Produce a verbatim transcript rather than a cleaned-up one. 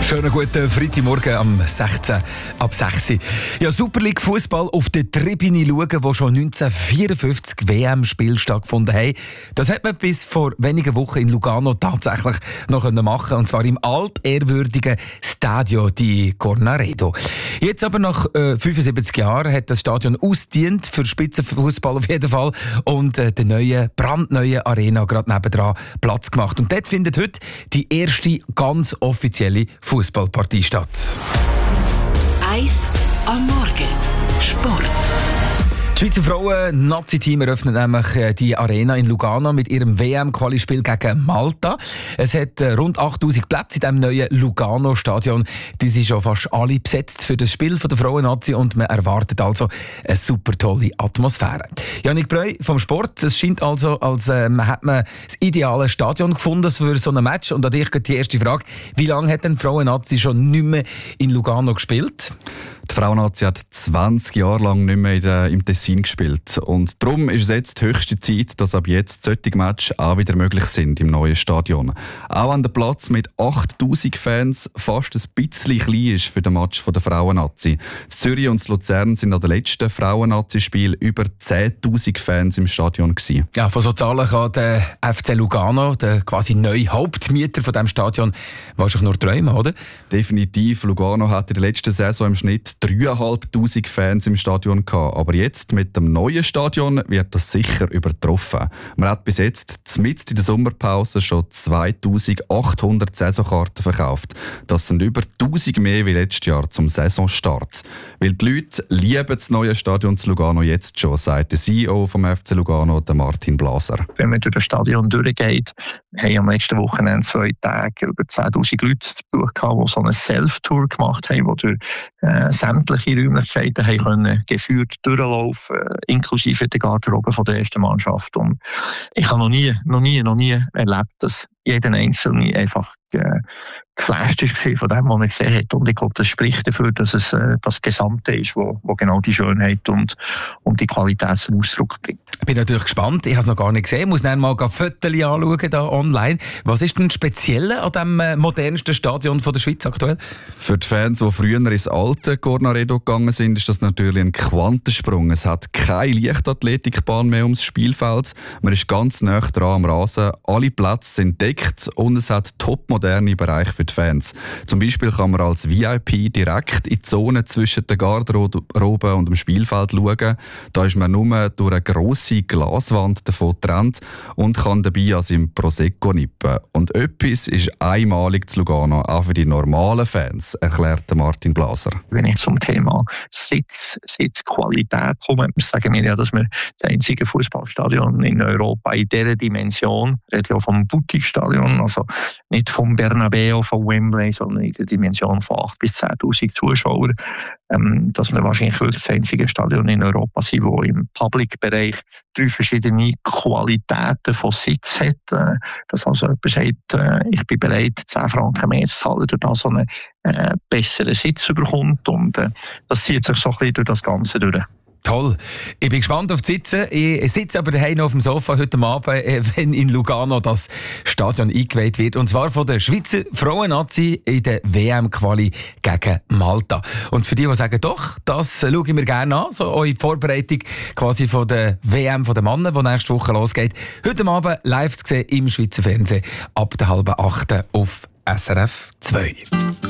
Schönen guten Freitagmorgen am sechzehnten ab sechs Uhr. Ja, Super League Fußball auf der Tribüne schauen, wo schon neunzehnhundertvierundfünfzig W M-Spiele stattgefunden haben. Das hat man bis vor wenigen Wochen in Lugano tatsächlich noch machen, und zwar im altehrwürdigen Stadio di Cornaredo. Jetzt aber nach äh, fünfundsiebzig Jahren hat das Stadion ausgedient für Spitzenfußball auf jeden Fall und äh, der neue, brandneue Arena gerade nebendran Platz gemacht. Und dort findet heute die erste ganz offizielle Fußballpartie statt. Eis am Morgen. Sport. Das Schweizer Frauen-Nazi-Team eröffnet nämlich die Arena in Lugano mit ihrem W M-Quali-Spiel gegen Malta. Es hat rund achttausend Plätze in diesem neuen Lugano-Stadion. Die sind schon fast alle besetzt für das Spiel der Frauen-Nazi und man erwartet also eine super tolle Atmosphäre. Janik Breu vom Sport. Es scheint also, als äh, hat man das ideale Stadion gefunden für so ein Match. Und an dich geht die erste Frage: Wie lange hat denn die Frauen-Nazi schon nicht mehr in Lugano gespielt? Die Frauen-Nazi hat zwanzig Jahre lang nicht mehr in der, im Tessin gespielt. Und darum ist es jetzt die höchste Zeit, dass ab jetzt solche Matches auch wieder möglich sind im neuen Stadion. Auch wenn der Platz mit achttausend Fans fast ein bisschen klein ist für den Match der Frauen-Nazi. Zürich und Luzern sind an den letzten Frauen-Nazi-Spiel über zehntausend Fans im Stadion gewesen. Ja, von so Zahlen kann der F C Lugano, der quasi neue Hauptmieter von diesem Stadion, wahrscheinlich nur träumen, oder? Definitiv. Lugano hat in der letzten Saison im Schnitt dreieinhalbtausend Fans im Stadion gehabt. Aber jetzt mit dem neuen Stadion wird das sicher übertroffen. Man hat bis jetzt mitten in der Sommerpause schon zweitausendachthundert Saisonkarten verkauft. Das sind über tausend mehr wie letztes Jahr zum Saisonstart. Weil die Leute lieben das neue Stadion zu Lugano jetzt schon, sagt der C E O vom F C Lugano, der Martin Blaser. Wenn man durch das Stadion durchgeht, haben am letzten Wochenende zwei Tage über zehntausend Leute zu Besuch gehabt, die so eine Self-Tour gemacht haben, die durch äh, sämtliche Räumlichkeiten haben können, geführt durchlaufen, äh, inklusive der Garderobe von der ersten Mannschaft. Und ich habe noch nie, noch nie, noch nie erlebt, dass jeder Einzelne einfach äh, geflasht ist von dem, was er gesehen hat. Und ich glaube, das spricht dafür, dass es äh, das Gesamte ist, wo, wo genau die Schönheit und, und die Qualität zum Ausdruck bringt. Ich bin natürlich gespannt. Ich habe es noch gar nicht gesehen. Ich muss dann mal ein Fotos anschauen da online. Was ist denn speziell an dem äh, modernsten Stadion von der Schweiz aktuell? Für die Fans, die früher ins alte Cornaredo gegangen sind, ist das natürlich ein Quantensprung. Es hat keine Leichtathletikbahn mehr ums Spielfeld. Man ist ganz nah dran am Rasen. Alle Plätze sind deckt und es hat topmoderne Bereiche für die Fans. Zum Beispiel kann man als V I P direkt in die Zone zwischen der Garderobe und dem Spielfeld schauen. Da ist man nur durch eine grosse Glaswand davon getrennt und kann dabei an seinem Prosecco nippen. Und etwas ist einmalig zu Lugano, auch für die normalen Fans, erklärt Martin Blaser. Wenn ich zum Thema Sitz, Sitzqualität komme, sagen wir ja, dass wir das einzige Fußballstadion in Europa in dieser Dimension, ich rede ja vom Boutique-Stadion, also nicht vom Bernabeu, von Wembley, sondern in der Dimension von achttausend bis zehntausend Zuschauern, ähm, dass wir wahrscheinlich wirklich das einzige Stadion in Europa sind, das im Public-Bereich drei verschiedene Qualitäten von Sitz hat. Äh, dass also jemand sagt, äh, ich bin bereit, zehn Franken mehr zu zahlen, durch das so einen äh, besseren Sitz bekommt. Und äh, das zieht sich so ein bisschen durch das Ganze durch. Toll. Ich bin gespannt auf die Sitzen. Ich sitze aber daheim auf dem Sofa heute Abend, wenn in Lugano das Stadion eingeweiht wird. Und zwar von der Schweizer Frauen-Nazi in der W M-Quali gegen Malta. Und für die, die sagen, doch, das schaue ich mir gerne an, so eure Vorbereitung quasi von der W M von den Männern, die nächste Woche losgeht. Heute Abend live zu sehen im Schweizer Fernsehen ab der halben achten auf S R F zwei.